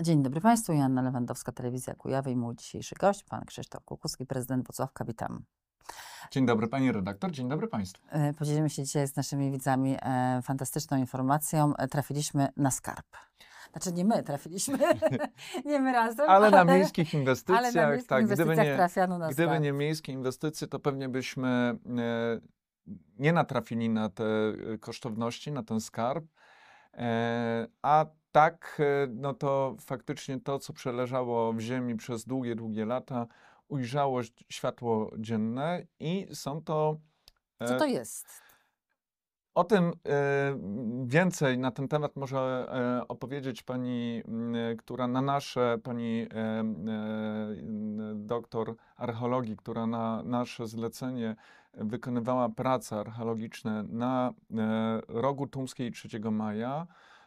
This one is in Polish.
Dzień dobry Państwu, Joanna Lewandowska, Telewizja Kujawy i mój dzisiejszy gość, pan Krzysztof Kukuski, prezydent Włocławka. Witam. Dzień dobry pani redaktor, dzień dobry państwu. Podzielimy się dzisiaj z naszymi widzami fantastyczną informacją. Trafiliśmy na skarb. Znaczy nie my trafiliśmy, nie my razem, Ale na miejskich inwestycjach, ale na miejskich inwestycjach trafiano na gdyby skarb. nie miejskie inwestycje, to pewnie byśmy nie natrafili na te kosztowności, na ten skarb. A tak, no to faktycznie to, co przeleżało w ziemi przez długie, długie lata, ujrzało światło dzienne i są to... Co to jest? O tym więcej na ten temat może opowiedzieć pani, która na nasze, pani doktor archeologii, która na nasze zlecenie wykonywała prace archeologiczne na rogu Tumskiej 3 Maja.